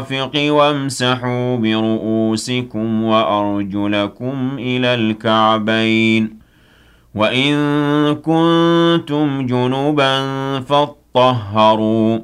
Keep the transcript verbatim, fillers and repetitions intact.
وامسحوا برؤوسكم وأرجلكم إلى الكعبين وإن كنتم جنبا فاطهروا